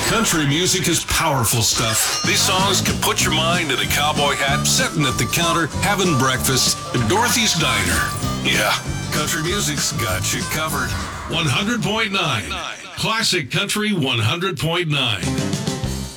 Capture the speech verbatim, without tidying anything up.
Country music is powerful stuff. These songs can put your mind in a cowboy hat, sitting at the counter, having breakfast at Dorothy's Diner. Yeah, country music's got you covered. one hundred point nine. Classic Country one hundred point nine.